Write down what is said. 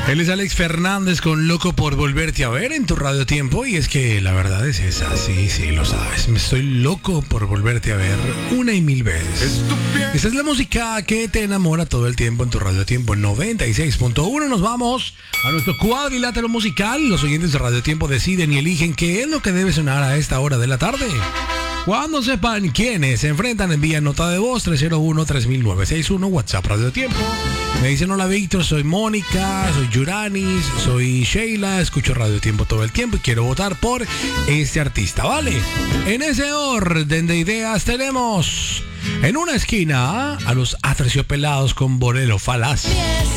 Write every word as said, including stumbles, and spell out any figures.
Él es Alex Fernández con Loco por Volverte a Ver en tu Radio Tiempo. Y es que la verdad es esa, sí, sí, lo sabes. Me estoy loco por volverte a ver una y mil veces. Esa es la música que te enamora todo el tiempo en tu Radio Tiempo noventa y seis punto uno. Nos vamos a nuestro cuadrilátero musical. Los oyentes de Radio Tiempo deciden y eligen qué es lo que debe sonar a esta hora de la tarde. Cuando sepan quiénes se enfrentan, envían nota de voz tres cero uno, tres mil novecientos sesenta y uno, WhatsApp Radio Tiempo. Me dicen: hola Víctor, soy Mónica, soy Yuranis, soy Sheila, escucho Radio Tiempo todo el tiempo y quiero votar por este artista, ¿vale? En ese orden de ideas tenemos en una esquina a los Aterciopelados con Bolero Falaz.